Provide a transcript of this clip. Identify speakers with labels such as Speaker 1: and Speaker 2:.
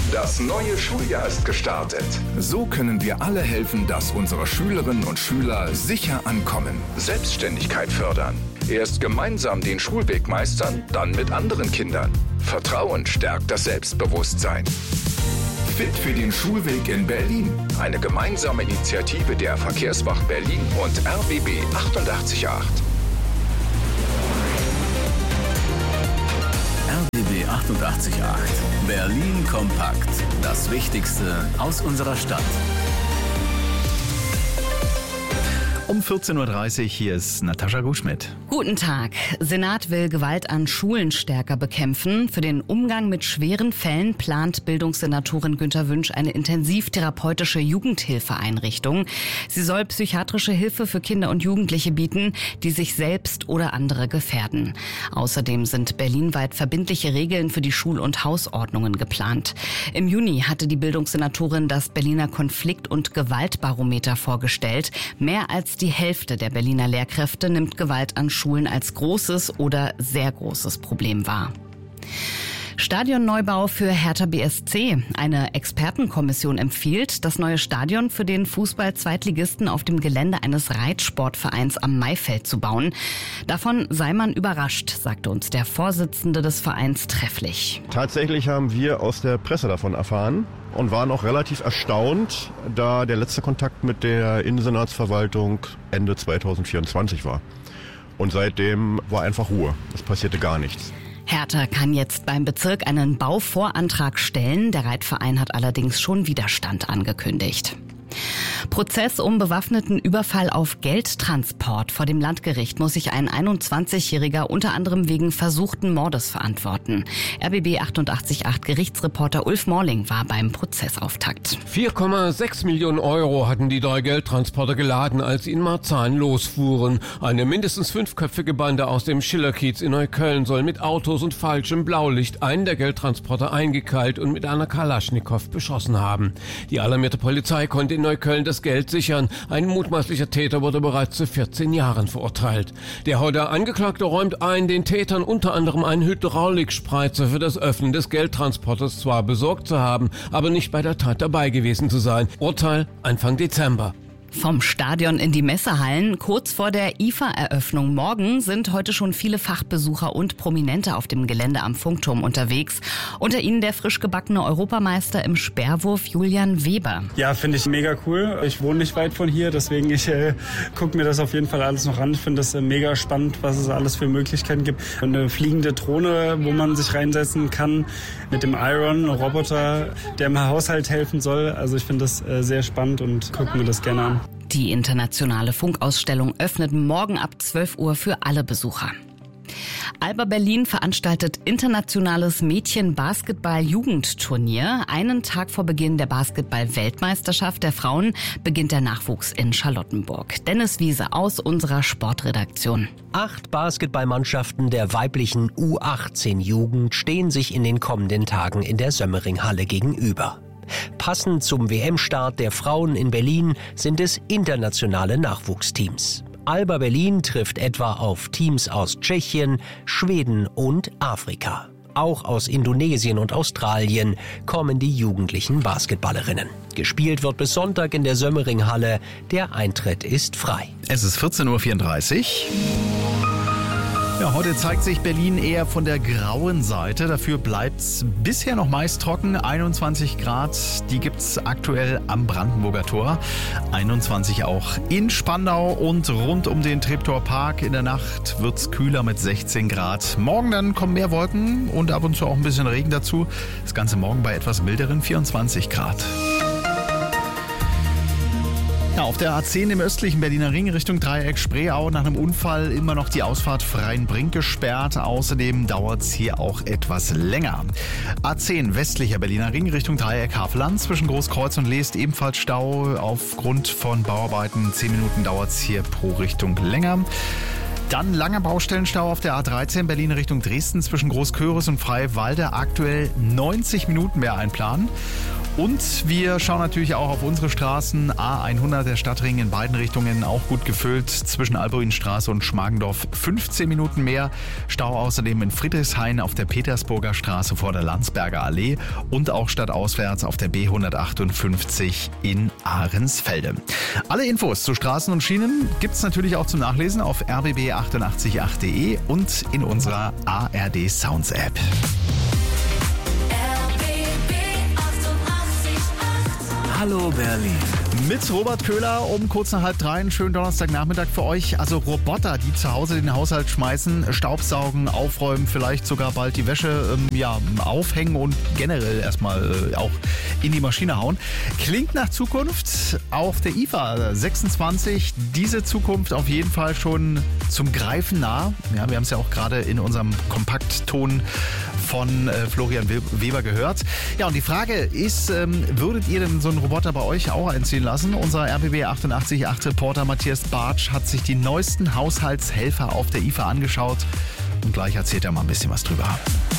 Speaker 1: Das neue Schuljahr ist gestartet. So können wir alle helfen, dass unsere Schülerinnen und Schüler sicher ankommen. Selbstständigkeit fördern. Erst gemeinsam den Schulweg meistern, dann mit anderen Kindern. Vertrauen stärkt das Selbstbewusstsein. Fit für den Schulweg in Berlin. Eine gemeinsame Initiative der Verkehrswacht Berlin und RBB 88.8.
Speaker 2: RBB 88.8. Berlin kompakt. Das Wichtigste aus unserer Stadt.
Speaker 3: Um 14.30 Uhr, hier ist Natascha Guschmidt.
Speaker 4: Guten Tag. Senat will Gewalt an Schulen stärker bekämpfen. Für den Umgang mit schweren Fällen plant Bildungssenatorin Günther Wünsch eine intensivtherapeutische Jugendhilfeeinrichtung. Sie soll psychiatrische Hilfe für Kinder und Jugendliche bieten, die sich selbst oder andere gefährden. Außerdem sind berlinweit verbindliche Regeln für die Schul- und Hausordnungen geplant. Im Juni hatte die Bildungssenatorin das Berliner Konflikt- und Gewaltbarometer vorgestellt. Mehr als die Hälfte der Berliner Lehrkräfte nimmt Gewalt an Schulen als großes oder sehr großes Problem wahr. Stadionneubau für Hertha BSC. Eine Expertenkommission empfiehlt, das neue Stadion für den Fußball-Zweitligisten auf dem Gelände eines Reitsportvereins am Maifeld zu bauen. Davon sei man überrascht, sagte uns der Vorsitzende des Vereins trefflich.
Speaker 5: Tatsächlich haben wir aus der Presse davon erfahren und waren auch relativ erstaunt, da der letzte Kontakt mit der Innensenatsverwaltung Ende 2024 war. Und seitdem war einfach Ruhe. Es passierte gar nichts.
Speaker 4: Hertha kann jetzt beim Bezirk einen Bauvorantrag stellen. Der Reitverein hat allerdings schon Widerstand angekündigt. Prozess um bewaffneten Überfall auf Geldtransport. Vor dem Landgericht muss sich ein 21-Jähriger unter anderem wegen versuchten Mordes verantworten. RBB 88.8 Gerichtsreporter Ulf Morling war beim Prozessauftakt.
Speaker 6: 4,6 Millionen Euro hatten die drei Geldtransporter geladen, als sie in Marzahn losfuhren. Eine mindestens 5-köpfige Bande aus dem Schillerkiez in Neukölln soll mit Autos und falschem Blaulicht einen der Geldtransporter eingekeilt und mit einer Kalaschnikow beschossen haben. Die alarmierte Polizei konnte in Neukölln das Geld sichern. Ein mutmaßlicher Täter wurde bereits zu 14 Jahren verurteilt. Der heute Angeklagte räumt ein, den Tätern unter anderem einen Hydraulikspreizer für das Öffnen des Geldtransporters zwar besorgt zu haben, aber nicht bei der Tat dabei gewesen zu sein. Urteil Anfang Dezember.
Speaker 4: Vom Stadion in die Messehallen. Kurz vor der IFA-Eröffnung morgen sind heute schon viele Fachbesucher und Prominente auf dem Gelände am Funkturm unterwegs. Unter ihnen der frisch gebackene Europameister im Speerwurf Julian Weber.
Speaker 7: Ja, finde ich mega cool. Ich wohne nicht weit von hier, deswegen ich gucke mir das auf jeden Fall alles noch an. Ich finde das mega spannend, was es alles für Möglichkeiten gibt. Eine fliegende Drohne, wo man sich reinsetzen kann, mit dem Iron-Roboter, der im Haushalt helfen soll. Also ich finde das sehr spannend und gucke mir das gerne an.
Speaker 4: Die internationale Funkausstellung öffnet morgen ab 12 Uhr für alle Besucher. Alba Berlin veranstaltet internationales Mädchen-Basketball-Jugendturnier. Einen Tag vor Beginn der Basketball-Weltmeisterschaft der Frauen beginnt der Nachwuchs in Charlottenburg. Dennis Wiese aus unserer Sportredaktion.
Speaker 8: 8 Basketballmannschaften der weiblichen U18-Jugend stehen sich in den kommenden Tagen in der Sömmering-Halle gegenüber. Passend zum WM-Start der Frauen in Berlin sind es internationale Nachwuchsteams. Alba Berlin trifft etwa auf Teams aus Tschechien, Schweden und Afrika. Auch aus Indonesien und Australien kommen die jugendlichen Basketballerinnen. Gespielt wird bis Sonntag in der Sömmering-Halle. Der Eintritt ist frei.
Speaker 3: Es ist 14.34 Uhr. Ja, heute zeigt sich Berlin eher von der grauen Seite. Dafür bleibt's bisher noch meist trocken. 21 Grad, die gibt's aktuell am Brandenburger Tor. 21 auch in Spandau und rund um den Treptower Park. In der Nacht wird's kühler mit 16 Grad. Morgen dann kommen mehr Wolken und ab und zu auch ein bisschen Regen dazu. Das Ganze morgen bei etwas milderen 24 Grad. Ja, auf der A10 im östlichen Berliner Ring Richtung Dreieck Spreeau nach einem Unfall immer noch die Ausfahrt Freienbrink gesperrt. Außerdem dauert es hier auch etwas länger. A10 westlicher Berliner Ring Richtung Dreieck Havelland zwischen Großkreuz und Leest ebenfalls Stau. Aufgrund von Bauarbeiten 10 Minuten dauert es hier pro Richtung länger. Dann langer Baustellenstau auf der A13 Berlin Richtung Dresden zwischen Großköris und Freiwalde. Aktuell 90 Minuten mehr einplanen. Und wir schauen natürlich auch auf unsere Straßen. A100, der Stadtring in beiden Richtungen, auch gut gefüllt. Zwischen Albuinstraße und Schmargendorf 15 Minuten mehr. Stau außerdem in Friedrichshain auf der Petersburger Straße vor der Landsberger Allee und auch stadtauswärts auf der B158 in Ahrensfelde. Alle Infos zu Straßen und Schienen gibt es natürlich auch zum Nachlesen auf rbb888.de und in unserer ARD Sounds App.
Speaker 2: Hallo Berlin.
Speaker 3: Mit Robert Köhler um kurz nach 2:30. Einen schönen Donnerstagnachmittag für euch. Also Roboter, die zu Hause den Haushalt schmeißen, Staubsaugen, aufräumen, vielleicht sogar bald die Wäsche aufhängen und generell erstmal auch in die Maschine hauen. Klingt nach Zukunft. Auf der IFA 26 diese Zukunft auf jeden Fall schon zum Greifen nah. Ja, wir haben es ja auch gerade in unserem Kompaktton von Florian Weber gehört. Ja, und die Frage ist, würdet ihr denn so einen Roboter bei euch auch einziehen lassen? Unser RBB 88.8-Reporter Matthias Bartsch hat sich die neuesten Haushaltshelfer auf der IFA angeschaut und gleich erzählt er mal ein bisschen was drüber.